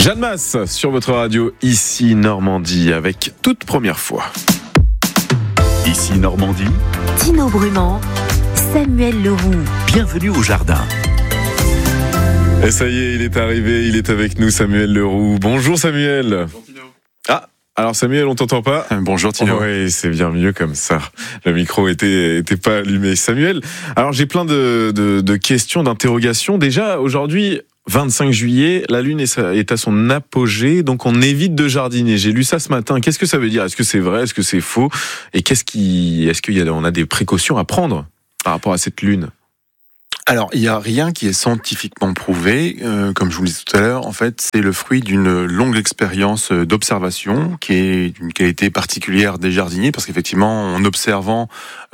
Jeanne Masse sur votre radio, ici Normandie, avec toute première fois. Ici Normandie, Tino Brumand, Samuel Leroux. bienvenue au jardin. Et ça y est, il est arrivé, il est avec nous, Samuel Leroux. Bonjour Samuel. Bonjour Tino. Ah, alors Samuel, on t'entend pas ? Bonjour Tino. Oui, c'est bien mieux comme ça. Le micro était pas allumé. Samuel, alors j'ai plein de questions, d'interrogations. Déjà, aujourd'hui, 25 juillet, la Lune est à son apogée, donc on évite de jardiner. J'ai lu ça ce matin. Qu'est-ce que ça veut dire ? Est-ce que c'est vrai ? Est-ce que c'est faux ? Et on a des précautions à prendre par rapport à cette Lune ? Alors, il n'y a rien qui est scientifiquement prouvé. Comme je vous le disais tout à l'heure, en fait, c'est le fruit d'une longue expérience d'observation qui est d'une qualité particulière des jardiniers, parce qu'effectivement, en observant,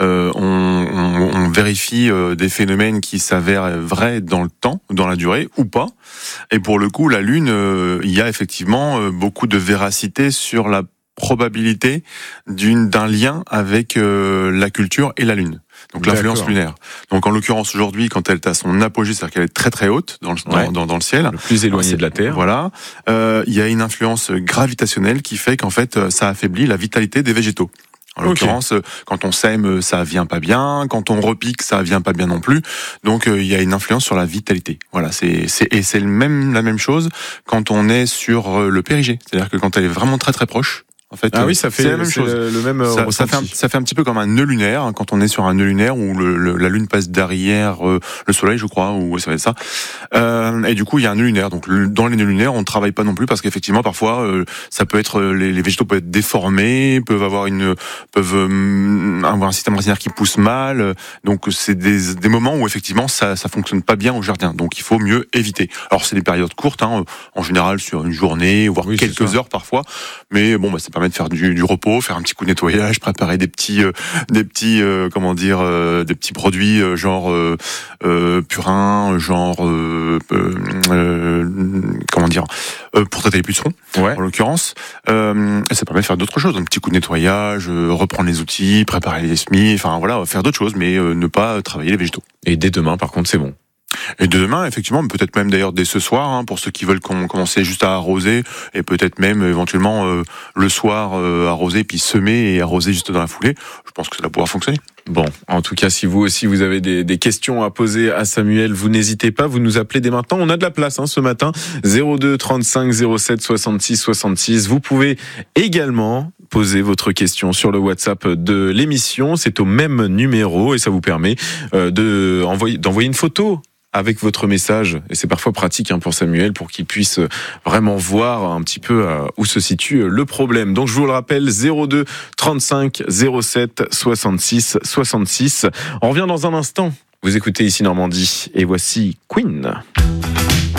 on vérifie des phénomènes qui s'avèrent vrais dans le temps, dans la durée, ou pas. Et pour le coup, la Lune, il y a effectivement beaucoup de véracité sur la probabilité d'un lien avec la culture et la Lune. Donc l'influence lunaire. Donc en l'occurrence aujourd'hui, quand elle est à son apogée, c'est-à-dire qu'elle est très très haute dans le ciel, Le plus éloigné de la Terre. Voilà, il y a une influence gravitationnelle qui fait qu'en fait ça affaiblit la vitalité des végétaux. En l'occurrence, quand on sème, ça vient pas bien. Quand on repique, ça vient pas bien non plus. Donc, il y a une influence sur la vitalité. Voilà, c'est la même chose quand on est sur le périgée. C'est-à-dire que quand elle est vraiment très très proche. En fait, Ah oui, ça fait la même chose. le même ressenti. Ça fait un petit peu comme un nœud lunaire, hein, quand on est sur un nœud lunaire où la Lune passe derrière le Soleil, je crois, ou ça va être ça. Et du coup, il y a un nœud lunaire. Donc, dans les nœuds lunaires, on ne travaille pas non plus parce qu'effectivement, parfois, ça peut être les végétaux peuvent être déformés, peuvent avoir un système racinaire qui pousse mal. Donc, c'est des moments où effectivement, ça fonctionne pas bien au jardin. Donc, il faut mieux éviter. Alors, c'est des périodes courtes, hein, en général sur une journée, voire quelques heures parfois. Mais bon, ça permet de faire du repos, faire un petit coup de nettoyage, préparer des petits produits genre purin, genre pour traiter les pucerons, en l'occurrence. Et ça permet de faire d'autres choses, un petit coup de nettoyage, reprendre les outils, préparer les semis, enfin voilà, faire d'autres choses, mais ne pas travailler les végétaux. Et dès demain, par contre, c'est bon. Et de demain, effectivement, peut-être même d'ailleurs dès ce soir, hein, pour ceux qui veulent commencer juste à arroser, et peut-être même éventuellement le soir arroser, puis semer et arroser juste dans la foulée. Je pense que ça va pouvoir fonctionner. Bon, en tout cas, si vous aussi vous avez des questions à poser à Samuel, vous n'hésitez pas, vous nous appelez dès maintenant. On a de la place ce matin, 02 35 07 66 66. Vous pouvez également poser votre question sur le WhatsApp de l'émission. C'est au même numéro et ça vous permet d'envoyer une photo avec votre message, et c'est parfois pratique pour Samuel pour qu'il puisse vraiment voir un petit peu où se situe le problème. Donc je vous le rappelle, 02 35 07 66 66. On revient dans un instant. Vous écoutez ici Normandie et voici Queen.